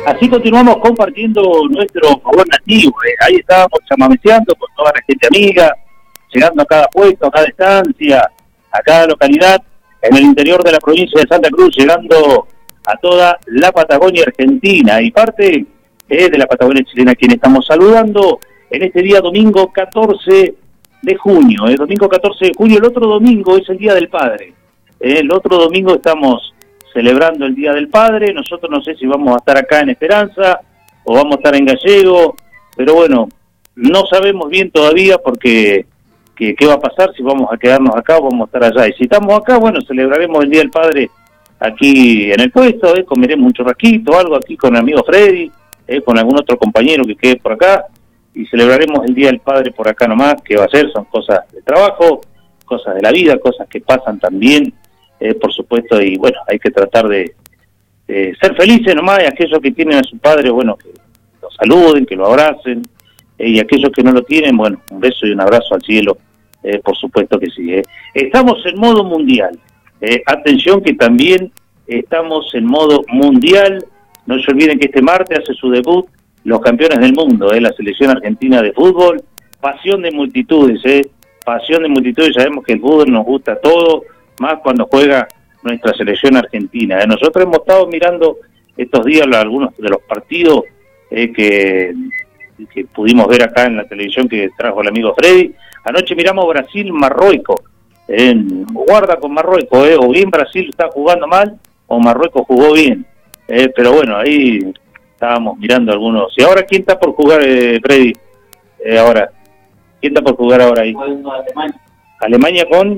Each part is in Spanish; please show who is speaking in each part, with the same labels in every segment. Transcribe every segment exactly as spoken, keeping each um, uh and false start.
Speaker 1: Así continuamos compartiendo nuestro favor nativo. Eh. Ahí estábamos chamameceando con toda la gente amiga, llegando a cada puesto, a cada estancia, a cada localidad, en el interior de la provincia de Santa Cruz, llegando a toda la Patagonia Argentina y parte eh, de la Patagonia chilena, a quien estamos saludando en este día domingo catorce de junio. El eh, domingo catorce de junio, el otro domingo es el Día del Padre. Eh, el otro domingo estamos celebrando el Día del Padre. Nosotros no sé si vamos a estar acá en Esperanza o vamos a estar en Gallego, pero bueno, no sabemos bien todavía porque que, qué va a pasar, si vamos a quedarnos acá o vamos a estar allá. Y si estamos acá, bueno, celebraremos el Día del Padre aquí en el puesto, eh, comeremos un churrasquito, algo aquí con el amigo Freddy, eh, con algún otro compañero que quede por acá, y celebraremos el Día del Padre por acá nomás. Que va a ser, son cosas de trabajo, cosas de la vida, cosas que pasan también. Eh, por supuesto, y bueno, hay que tratar de, de ser felices nomás, y aquellos que tienen a su padre, bueno, que lo saluden, que lo abracen, eh, y aquellos que no lo tienen, bueno, un beso y un abrazo al cielo, eh, por supuesto que sí. Eh. Estamos en modo mundial, eh, atención que también estamos en modo mundial. No se olviden que este martes hace su debut los campeones del mundo, eh, la selección argentina de fútbol, pasión de multitudes, eh, pasión de multitudes, sabemos que el fútbol nos gusta todo, más cuando juega nuestra selección argentina. Eh, nosotros hemos estado mirando estos días algunos de los partidos eh, que, que pudimos ver acá en la televisión que trajo el amigo Freddy. Anoche miramos Brasil-Marruecos. Eh, guarda con Marruecos, eh, o bien Brasil está jugando mal o Marruecos jugó bien. Eh, pero bueno, ahí estábamos mirando algunos. ¿Y ahora quién está por jugar, eh, Freddy? Eh, ahora, ¿quién está por jugar ahora ahí? Alemania. Alemania con...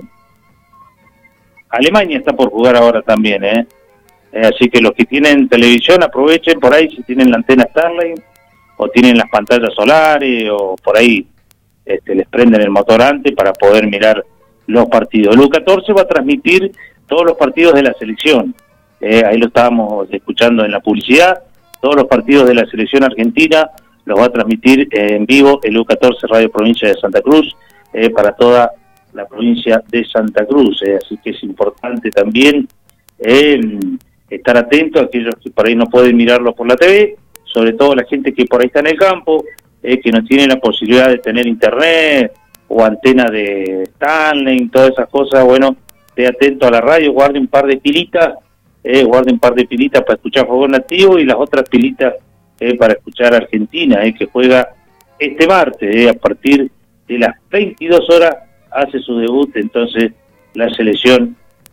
Speaker 1: Alemania está por jugar ahora también, ¿eh? ¿eh? Así que los que tienen televisión aprovechen por ahí, si tienen la antena Starlink, o tienen las pantallas solares, o por ahí este, les prenden el motor antes para poder mirar los partidos. El U catorce va a transmitir todos los partidos de la selección. Eh, ahí lo estábamos escuchando en la publicidad. Todos los partidos de la selección argentina los va a transmitir eh, en vivo el U catorce Radio Provincia de Santa Cruz, eh, para toda la provincia de Santa Cruz, eh, así que es importante también eh, estar atento a aquellos que por ahí no pueden mirarlo por la T V, sobre todo la gente que por ahí está en el campo, eh, que no tiene la posibilidad de tener internet o antena de Starlink, todas esas cosas. Bueno, esté atento a la radio, guarde un par de pilitas, eh, guarde un par de pilitas para escuchar Fogón Nativo y las otras pilitas eh, para escuchar Argentina, eh, que juega este martes, eh, a partir de las veintidós horas, hace su debut entonces la selección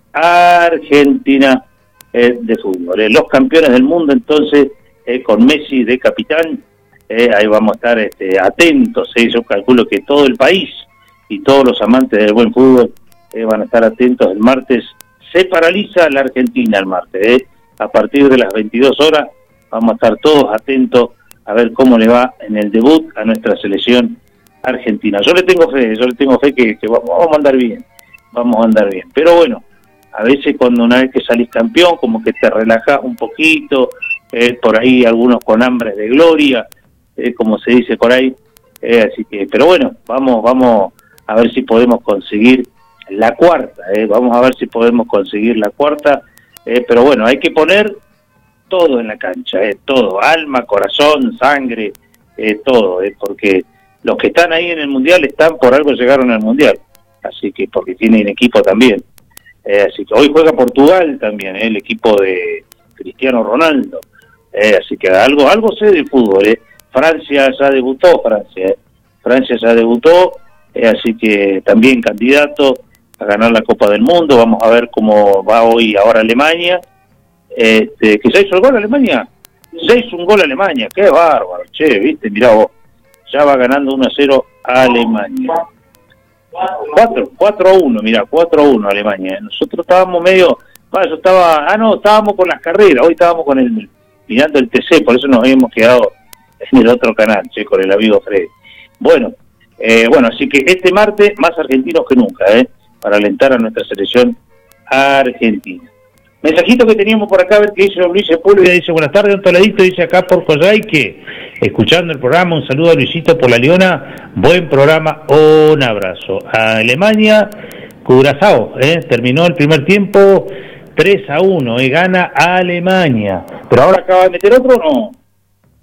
Speaker 1: argentina eh, de fútbol. Eh, los campeones del mundo entonces, eh, con Messi de capitán, eh, ahí vamos a estar este, atentos. Eh, yo calculo que todo el país y todos los amantes del buen fútbol eh, van a estar atentos. El martes se paraliza la Argentina, el martes. Eh, a partir de las veintidós horas vamos a estar todos atentos a ver cómo le va en el debut a nuestra selección argentina. Yo le tengo fe, yo le tengo fe que, que vamos, vamos a andar bien, vamos a andar bien. Pero bueno, a veces cuando una vez que salís campeón, como que te relajás un poquito, eh, por ahí algunos con hambre de gloria, eh, como se dice por ahí, eh, así que, pero bueno, vamos, vamos a ver si podemos conseguir la cuarta, eh, vamos a ver si podemos conseguir la cuarta, eh, pero bueno, hay que poner todo en la cancha, eh, todo, alma, corazón, sangre, eh, todo, eh, porque los que están ahí en el Mundial están por algo, llegaron al Mundial, así que porque tienen equipo también. Eh, así que hoy juega Portugal también, eh, el equipo de Cristiano Ronaldo. Eh, así que algo algo sé de fútbol. Eh. Francia ya debutó, Francia. Eh. Francia ya debutó, eh, así que también candidato a ganar la Copa del Mundo. Vamos a ver cómo va hoy ahora Alemania. Este, ¿que ya hizo el gol Alemania? Ya hizo un gol Alemania, qué bárbaro, che, viste, mirá vos. Ya va ganando uno a cero a Alemania. cuatro a uno, mira, cuatro a uno Alemania. Nosotros estábamos medio, ah, yo estaba, ah no, estábamos con las carreras, hoy estábamos con el, mirando el T C, por eso nos habíamos quedado en el otro canal, che, con el amigo Fred. Bueno, eh, bueno, así que este martes más argentinos que nunca, eh, para alentar a nuestra selección argentina. Mensajito que teníamos por acá, a ver qué dice Luis Sepúlveda. Dice, buenas tardes, don Toledito, dice acá por Coyhaique, escuchando el programa, un saludo a Luisito por la Leona, buen programa, un abrazo. A Alemania, Curazao, eh, terminó el primer tiempo tres a uno, eh, gana a Alemania. Pero ahora acaba de meter otro, no,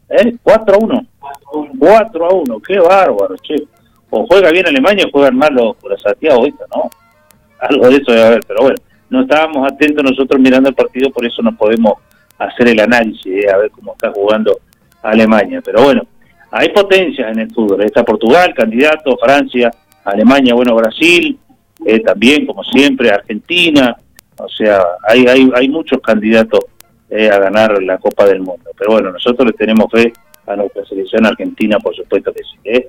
Speaker 1: ¿Eh? cuatro a uno. cuatro a uno, qué bárbaro, che. O juega bien Alemania o juegan mal los Santiago, ¿viste? ¿No? Algo de eso debe haber, pero bueno, no estábamos atentos nosotros mirando el partido, por eso no podemos hacer el análisis, ¿eh? A ver cómo está jugando Alemania. Pero bueno, hay potencias en el fútbol. Está Portugal, candidato, Francia, Alemania, bueno, Brasil, eh, también, como siempre, Argentina. O sea, hay, hay, hay muchos candidatos eh, a ganar la Copa del Mundo. Pero bueno, nosotros le tenemos fe a nuestra selección argentina, por supuesto que sí. ¿eh?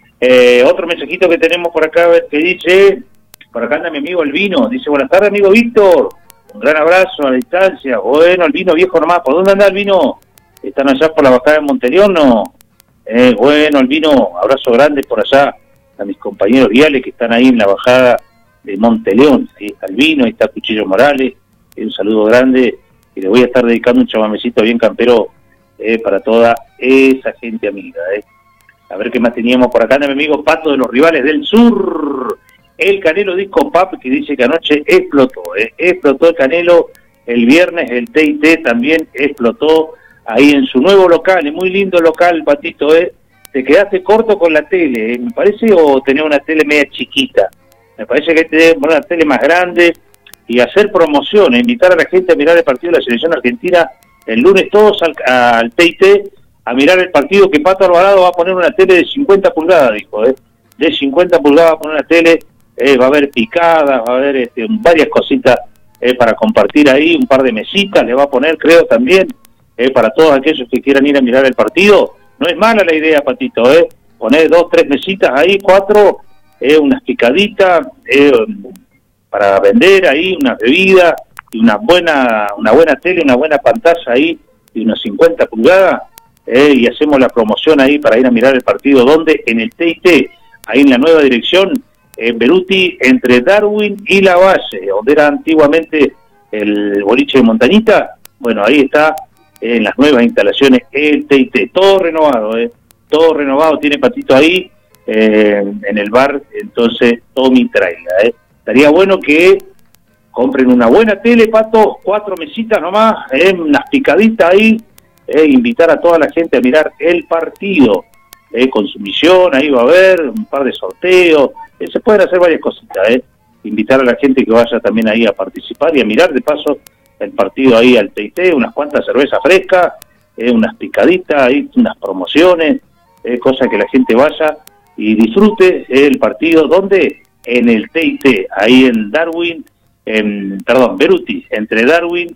Speaker 1: Eh, otro mensajito que tenemos por acá, a ver qué dice. Por acá anda mi amigo Elvino. Dice, buenas tardes, amigo Víctor. Un gran abrazo a la distancia. Bueno, Elvino, viejo nomás. ¿Por dónde anda Elvino? ¿Están allá por la bajada de Monteleón? No. Eh, bueno, Elvino, abrazo grande por allá a mis compañeros viales que están ahí en la bajada de Monteleón. Ahí está Elvino, ahí está Cuchillo Morales. Eh, un saludo grande. Y le voy a estar dedicando un chamamecito bien campero eh, para toda esa gente amiga. Eh. A ver qué más teníamos por acá. Anda mi amigo Pato de los Rivales del Sur. El Canelo Disco Pub, que dice que anoche explotó, ¿eh? explotó el Canelo, el viernes el T y T también explotó ahí en su nuevo local, es muy lindo local, Patito, ¿eh? Te quedaste corto con la tele, ¿eh? me parece, o tenés una tele media chiquita, me parece que tenés una tele más grande, y hacer promociones, invitar a la gente a mirar el partido de la selección argentina, el lunes todos al, al T y T, a mirar el partido que Pato Alvarado va a poner una tele de cincuenta pulgadas, dijo, ¿eh? de cincuenta pulgadas va a poner una tele. Eh, va a haber picadas, va a haber este, varias cositas eh, para compartir ahí, un par de mesitas le va a poner, creo, también, eh, para todos aquellos que quieran ir a mirar el partido. No es mala la idea, Patito, ¿eh? Poner dos, tres mesitas ahí, cuatro, eh, unas picaditas, eh, para vender ahí, una bebida, y una buena, una buena tele, una buena pantalla ahí, y unas cincuenta pulgadas, eh, y hacemos la promoción ahí para ir a mirar el partido, donde en el T y T, ahí en la nueva dirección, en Beruti, entre Darwin y La Valle, donde era antiguamente el boliche de Montañita. Bueno, ahí está, eh, en las nuevas instalaciones, el T y T, todo renovado, eh, todo renovado, tiene Patito ahí, eh, en el bar, entonces, Tommy traiga, eh. Estaría bueno que compren una buena tele, Pato, cuatro mesitas nomás, eh, unas picaditas ahí, eh, invitar a toda la gente a mirar el partido, eh, con su misión, ahí va a haber un par de sorteos, eh, se pueden hacer varias cositas, eh. invitar a la gente que vaya también ahí a participar y a mirar de paso el partido ahí al T y T, unas cuantas cervezas frescas, eh, unas picaditas, ahí, unas promociones, eh, cosa que la gente vaya y disfrute eh, el partido, ¿dónde? En el T y T, ahí en Darwin, en, perdón, Beruti, entre Darwin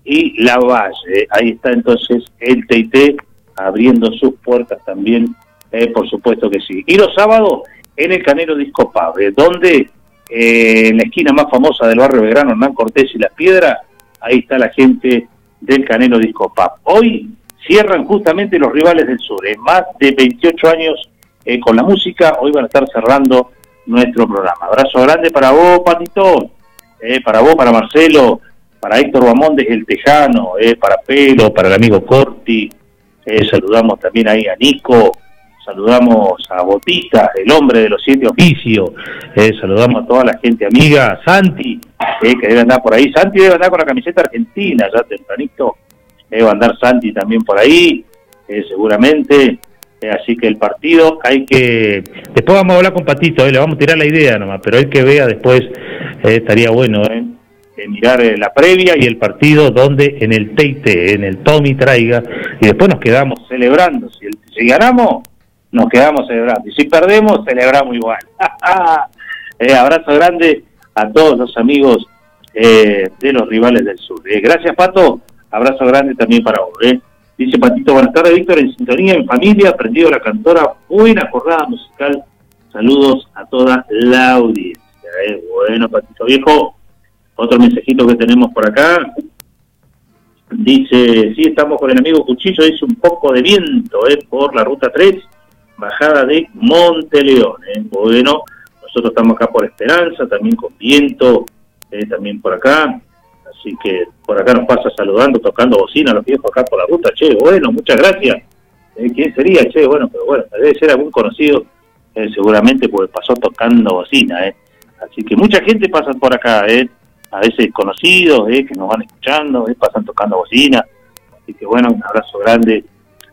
Speaker 1: y La Valle, eh. ahí está entonces el T y T abriendo sus puertas también, eh, por supuesto que sí. Y los sábados en el Canelo Disco Pub, eh, donde eh, en la esquina más famosa del barrio Belgrano, Hernán Cortés y Las Piedras, ahí está la gente del Canelo Disco Pub. Hoy cierran justamente los Rivales del Sur, eh, más de veintiocho años eh, con la música, hoy van a estar cerrando nuestro programa. Abrazo grande para vos, Patito, eh, para vos, para Marcelo, para Héctor Bamón desde El Tejano, eh, para Pelo, para el amigo Corti, eh, saludamos también ahí a Nico, saludamos a Botita, el hombre de los siete oficios, eh, saludamos a toda la gente amiga, Santi, eh, que debe andar por ahí, Santi debe andar con la camiseta argentina, ya tempranito, debe andar Santi también por ahí, eh, seguramente, eh, así que el partido hay que, después vamos a hablar con Patito, eh, le vamos a tirar la idea nomás, pero el que vea después eh, estaría bueno, eh, eh, mirar eh, la previa y el partido donde en el T y T, en el Tommy traiga, y después nos quedamos celebrando, si, el, si ganamos, nos quedamos celebrando. Y si perdemos, celebramos igual. eh, abrazo grande a todos los amigos eh, de los Rivales del Sur. Eh, gracias, Pato. Abrazo grande también para vos. Eh. Dice Patito, buenas tardes, Víctor, en sintonía, en familia, aprendido la cantora, buena jornada musical. Saludos a toda la audiencia. Eh. Bueno, Patito viejo, otro mensajito que tenemos por acá. Dice, sí, estamos con el amigo Cuchillo, dice un poco de viento eh, por la ruta tres. Bajada de Monteleón, ¿eh? Bueno, nosotros estamos acá por Esperanza, también con viento, eh, también por acá, así que por acá nos pasa saludando, tocando bocina los viejos acá por la ruta, che, bueno, muchas gracias, eh, ¿quién sería, che? Bueno, pero bueno, debe ser algún conocido, eh, seguramente, porque pasó tocando bocina, eh, así que mucha gente pasa por acá, eh, a veces conocidos, eh, que nos van escuchando, eh, pasan tocando bocina, así que bueno, un abrazo grande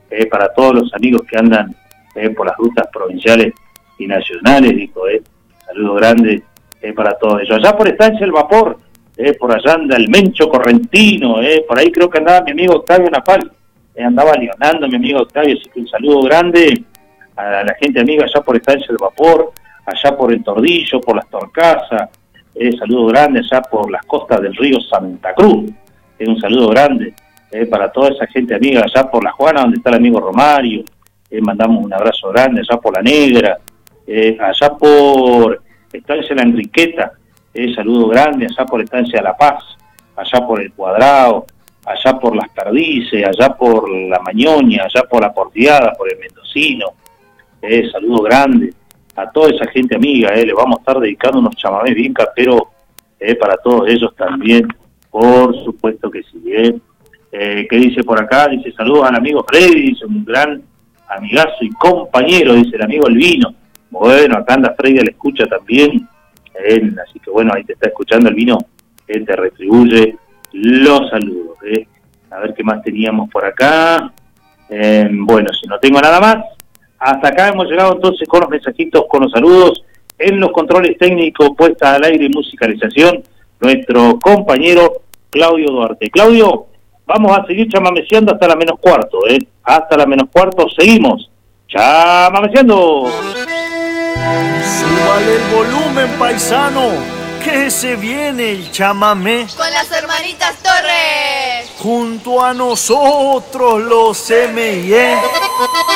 Speaker 1: eh, para todos los amigos que andan eh, por las rutas provinciales y nacionales, dijo, eh, saludo grande eh, para todos ellos. Allá por Estancia El Vapor, eh, por allá anda el Mencho Correntino, eh, por ahí creo que andaba mi amigo Octavio Napal, eh, andaba leonando mi amigo Octavio, así que un saludo grande a la gente amiga allá por Estancia El Vapor, allá por el Tordillo, por las Torcasas, eh, saludo grande allá por las costas del río Santa Cruz, eh, un saludo grande eh, para toda esa gente amiga allá por La Juana, donde está el amigo Romario, eh, mandamos un abrazo grande allá por La Negra, eh, allá por Estancia La Enriqueta, eh, saludo grande allá por Estancia La Paz, allá por el Cuadrado, allá por Las Perdices, allá por La Mañoña, allá por La Porteada, por el Mendocino, eh, saludo grande a toda esa gente amiga, eh, le vamos a estar dedicando unos chamamés bien caperos eh, para todos ellos también, por supuesto que sí. Eh. Eh, ¿Qué dice por acá? Dice, saludos al amigo Freddy, dice, un gran amigazo y compañero, dice el amigo Elvino. Bueno, acá anda Freddy a la escucha también, eh, así que bueno, ahí te está escuchando Elvino, él te retribuye los saludos. Eh. A ver qué más teníamos por acá. Eh, bueno, si no tengo nada más, hasta acá hemos llegado entonces con los mensajitos, con los saludos, en los controles técnicos, puesta al aire y musicalización, nuestro compañero Claudio Duarte. Claudio, vamos a seguir chamameceando hasta la menos cuarto, ¿eh? Hasta la menos cuarto seguimos chamameceando.
Speaker 2: Súbale el volumen, paisano, que se viene el chamamé.
Speaker 3: Con las hermanitas Torres.
Speaker 2: Junto a nosotros los M I E.